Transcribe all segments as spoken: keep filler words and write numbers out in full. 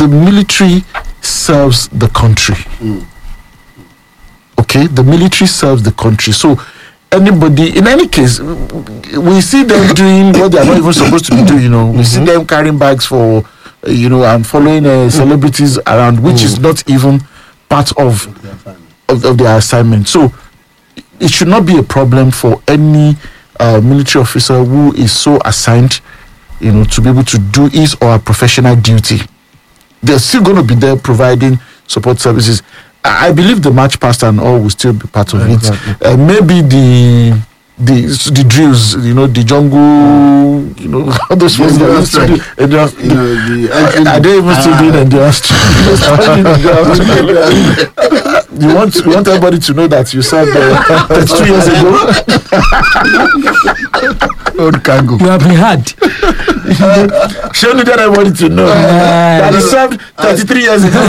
the military serves the country. Mm. Okay, the military serves the country. So anybody, in any case, we see them doing what they are not even supposed to be doing. You know, we mm-hmm. see them carrying bags for, uh, you know, and following uh, celebrities around, which mm. is not even part of of, of their assignment. So it should not be a problem for any uh, military officer who is so assigned, you know, to be able to do his or her professional duty. They're still going to be there providing support services. I, I believe the march past and all will still be part of yeah, it. Exactly. Uh, maybe the the the drills, you know, the jungle, you know, all those ones that used to do. You know, the, I, I don't even still doing endurance. You want you want everybody to know that you served uh, thirty-two years ago. Old cargo. You have been hard. Show me that everybody to know uh, that you served thirty-three years ago.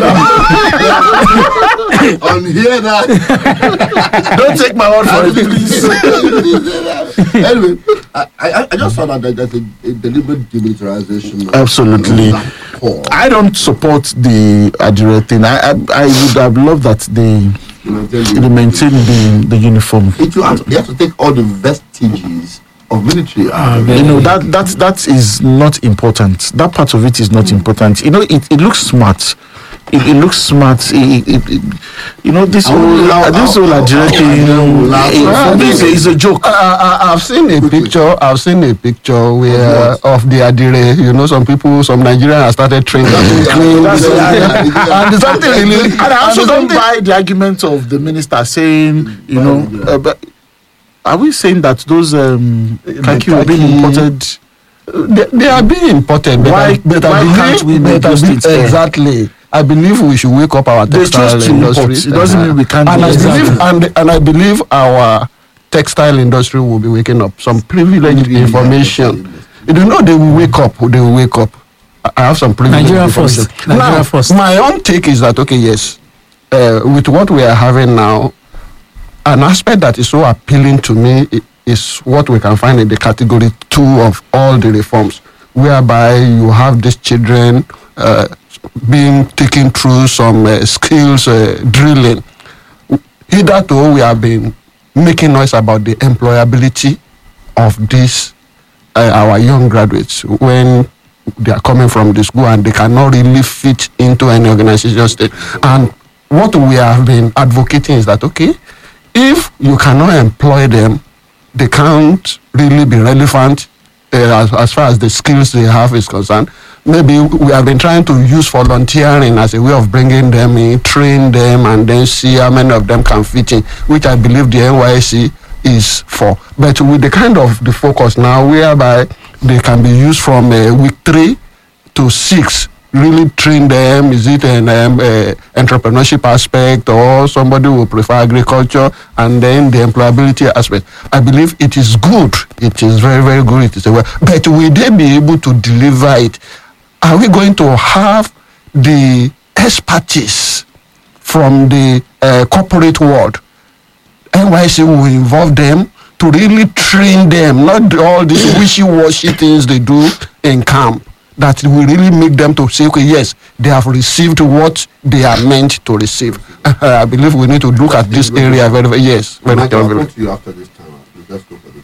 On here that. Don't take my word for it, please. Anyway, I, I, I just found out that there's a, a deliberate demilitarization. Absolutely. I don't support the Adire thing. I, I I would have loved that they they maintain the the uniform. It, you, have to, you have to take all the vestiges of military. Uh, you know that that that is not important. That part of it is not mm. important. You know, it, it looks smart. It, it looks smart. It, it, it, you know, this whole uh, this whole Adire thing is a joke. I, I, I've seen a picture. I've seen a picture where of the Adire. You know, some people, some Nigerians have started training. And something really. And I also don't buy the argument of the minister saying, you know, uh, but are we saying that those um, khaki were being imported? They, they are being imported. Why, but why believe, can't we make those things exactly? I believe we should wake up our textile industry. It doesn't uh, mean we can't. And do I exactly. believe, and, and I believe our textile industry will be waking up. Some privileged mm-hmm. information. You know, they will wake up. They will wake up. I have some privileged Nigeria information. first. Nigeria now, first. My own take is that okay, yes, uh, with what we are having now, an aspect that is so appealing to me is what we can find in the category two of all the reforms, whereby you have these children uh, being taken through some uh, skills uh, drilling. Hitherto, we have been making noise about the employability of these uh, our young graduates when they are coming from the school and they cannot really fit into any organization state. And what we have been advocating is that okay, if you cannot employ them, they can't really be relevant uh, as, as far as the skills they have is concerned. Maybe we have been trying to use volunteering as a way of bringing them in, train them, and then see how many of them can fit in, which I believe the N Y S C is for. But with the kind of the focus now, whereby they can be used from uh, week three to six, really train them. Is it an um, uh, entrepreneurship aspect, or somebody will prefer agriculture, and then the employability aspect? I believe it is good. It is very, very good. It is a way. But will they be able to deliver it? Are we going to have the expertise from the uh, corporate world? N Y S C will involve them to really train them, not all these wishy-washy things they do in camp, that will really make them to say, okay, yes, they have received what they are meant to receive. I believe we need to look at this area very, very, yes. I'll talk to you after this time. Let's go for